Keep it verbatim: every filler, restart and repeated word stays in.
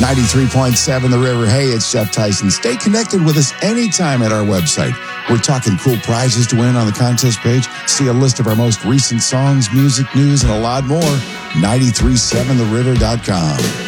ninety-three point seven The River. Hey, it's Jeff Tyson. Stay connected with us anytime at our website. We're talking cool prizes to win on the contest page. See a list of our most recent songs, music news, and a lot more. nine three seven the river dot com.